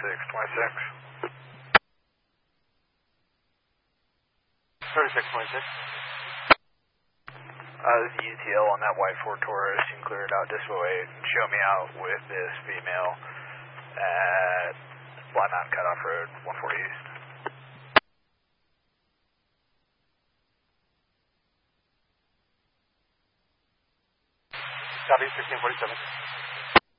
3626. 3626. This is UTL on that white Ford Taurus. You can clear it out this way and show me out with this female at Blind Mountain Cutoff Road, 140 East. Copy, 1647.